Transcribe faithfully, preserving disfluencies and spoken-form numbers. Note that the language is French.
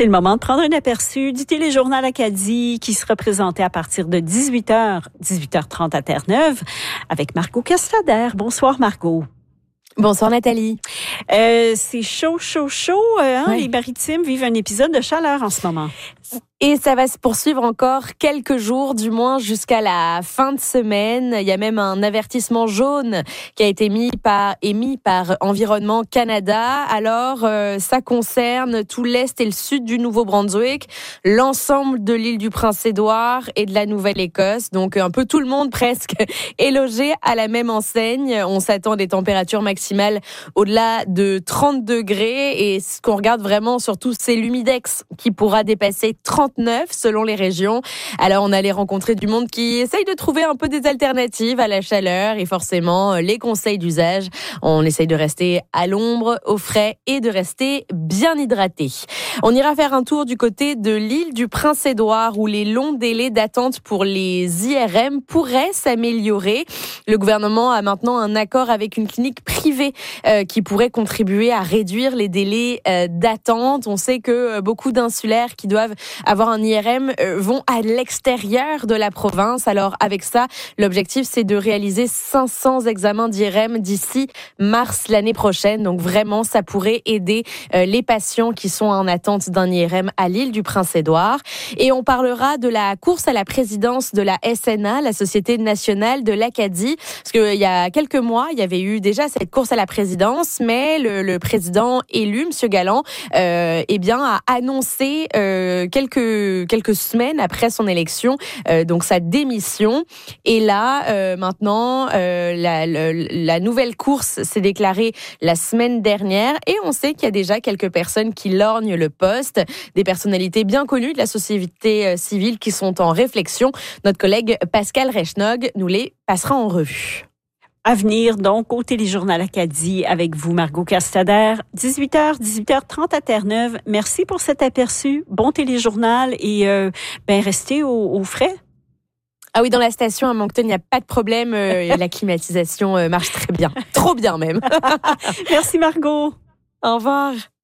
C'est le moment de prendre un aperçu du téléjournal Acadie qui sera présenté à partir de dix-huit heures, dix-huit heures trente à Terre-Neuve avec Margot Castader. Bonsoir Margot. Bonsoir Nathalie. Euh, c'est chaud, chaud, chaud. Euh, hein? Ouais. Les Maritimes vivent un épisode de chaleur en ce moment. Et ça va se poursuivre encore quelques jours, du moins jusqu'à la fin de semaine. Il y a même un avertissement jaune qui a été mis par, émis par Environnement Canada. Alors, euh, ça concerne tout l'est et le sud du Nouveau-Brunswick, l'ensemble de l'île du Prince-Édouard et de la Nouvelle-Écosse. Donc, un peu tout le monde presque est logé à la même enseigne. On s'attend à des températures maximales au-delà de trente degrés. Et ce qu'on regarde vraiment surtout, c'est l'humidex qui pourra dépasser trente-neuf selon les régions. Alors on allait rencontrer du monde qui essaye de trouver un peu des alternatives à la chaleur et forcément les conseils d'usage. On essaye de rester à l'ombre, au frais et de rester bien hydraté. On ira faire un tour du côté de l'île du Prince-Édouard où les longs délais d'attente pour les I R M pourraient s'améliorer. Le gouvernement a maintenant un accord avec une clinique privée euh, qui pourrait contribuer à réduire les délais euh, d'attente. On sait que euh, beaucoup d'insulaires qui doivent avoir un I R M euh, vont à l'extérieur de la province. Alors avec ça, l'objectif c'est de réaliser cinq cents examens d'I R M d'ici mars l'année prochaine. Donc vraiment, ça pourrait aider euh, les patients qui sont en attente d'un I R M à l'île du Prince-Édouard. Et on parlera de la course à la présidence de la S N A, la Société nationale de l'Acadie. Parce qu'il y a quelques mois, il y avait eu déjà cette course à la présidence, mais le, le président élu, M. Galland, euh, eh bien, a annoncé euh, quelques quelques semaines après son élection, euh, donc sa démission. Et là, euh, maintenant, euh, la, la, la nouvelle course s'est déclarée la semaine dernière, et on sait qu'il y a déjà quelques personnes qui lorgnent le poste, des personnalités bien connues de la société civile qui sont en réflexion. Notre collègue Pascal Rechnog nous les passera en revue. À venir, donc, au téléjournal Acadie avec vous, Margot Castader. dix-huit heures, dix-huit heures trente à Terre-Neuve. Merci pour cet aperçu. Bon téléjournal et euh, ben restez au, au frais. Ah oui, dans la station à Moncton, il n'y a pas de problème. Euh, la climatisation euh, marche très bien. Trop bien même. Merci Margot. Au revoir.